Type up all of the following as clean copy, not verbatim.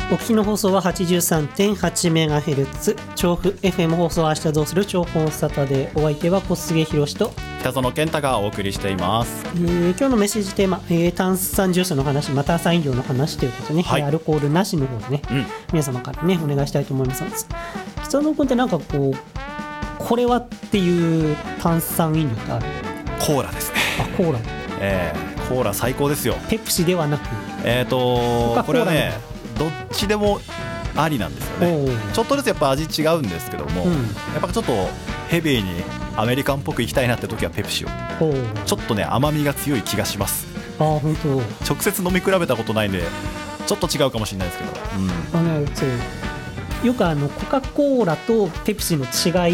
お聞きの放送は 83.8MHz 調布 FM 放送は明日どうする調布サタデー、お相手は小菅宏と北園健太がお送りしています。 今日のメッセージテーマ、炭酸ジュースの話、炭酸飲料の話ということね、はい、アルコールなしの方でね、皆様からねお願いしたいと思います。北園君ってなんかこうこれはっていう炭酸飲料ってある？ コーラですね。 コーラ、 コーラ最高ですよ。 ペプシではなくこれはねどっちでもありなんですよね。ちょっとずつやっぱ味違うんですけども、やっぱちょっとヘビーにアメリカンっぽくいきたいなって時はペプシを、ちょっとね甘みが強い気がします。 本当。 直接飲み比べたことないんでちょっと違うかもしれないですけど、 そうよくコカ・コーラとペプシの違いって、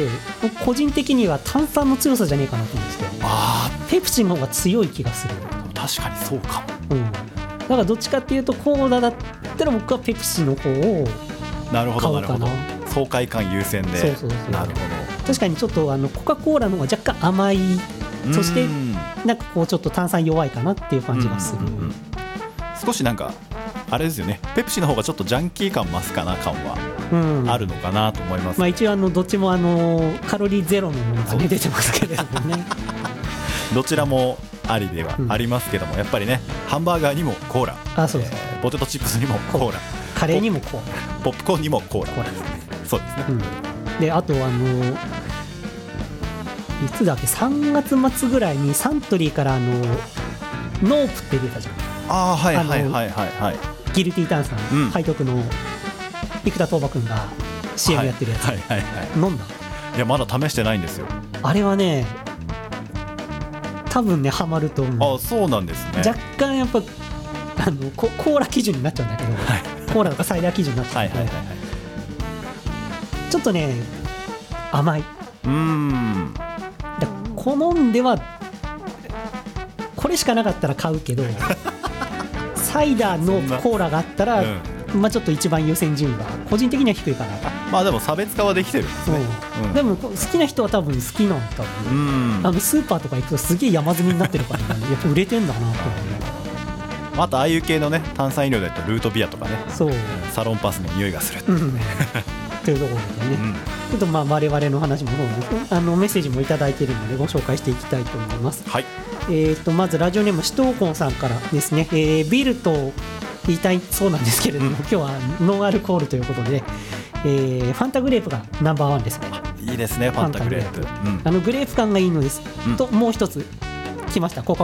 個人的には炭酸の強さじゃねえかなと思うんですけど、ペプシの方が強い気がする。 確かにそうかも。 だからどっちかっていうとコーラだったら僕はペプシの方を買おうかな。 なるほど爽快感優先で。そうなるほど。 確かにちょっとコカ・コーラの方が若干甘い、そしてなんかこうちょっと炭酸弱いかなっていう感じがする。 少しなんかあれですよね、ペプシの方がちょっとジャンキー感増すかな感はあるのかなと思います。 一応どっちもカロリーゼロのものが、ね、出てますけれどもねどちらもありではありますけども、やっぱりねハンバーガーにもコーラ、ポテトチップスにもコーラ、 カレーにもコーラ、 ポップコーンにもコーラ、そうですね。 であといつだっけ、3月末ぐらいにサントリーからノープって出たじゃん。ギルティ炭酸、背徳の生田斗真君が CM やってるやつ、飲んだ？ いやまだ試してないんですよ。 あれはね多分ねハマると思う。 そうなんですね。 若干やっぱコーラ基準になっちゃうんだけど、コーラとかサイダー基準になっちゃうんだけど、ちょっとね甘い。好んではこれしかなかったら買うけどサイダーのコーラがあったら、ちょっと一番優先順位は個人的には低いかな。 でも差別化はできてるんですね。 でも好きな人は多分好きなんだと思う。スーパーとか行くとすげえ山積みになってるから、やっぱ売れてんだなと思う。 あとああいう系のね炭酸飲料だとルートビアとかね、サロンパスの匂いがするっていうね、 というところでね、ちょっと我々の話もメッセージもいただいているのでご紹介していきたいと思います。まずラジオネームシトーコンさんからですね、ビールと言いたいそうなんですけれども、今日はノンアルコールということで、ファンタグレープがナンバーワンですね。 いいですねファンタグレープ、 グレープ感がいいのです、ともう一つ来ました。